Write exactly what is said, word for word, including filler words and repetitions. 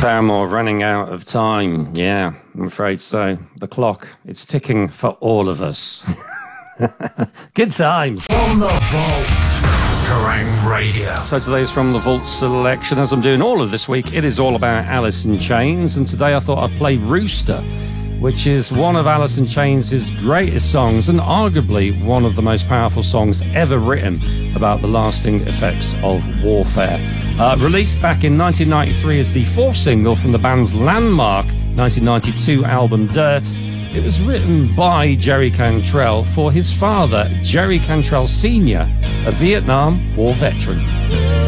Paramore running out of time. Yeah, I'm afraid so. The clock, it's ticking for all of us. Good times. From the Vault, Kerrang Radio. So today's From the Vault selection. As I'm doing all of this week, it is all about Alice in Chains. And today I thought I'd play Rooster, which is one of Alice in Chains' greatest songs and arguably one of the most powerful songs ever written about the lasting effects of warfare. Uh, released back in nineteen ninety-three as the fourth single from the band's landmark nineteen ninety-two album Dirt, it was written by Jerry Cantrell for his father, Jerry Cantrell Senior, a Vietnam War veteran.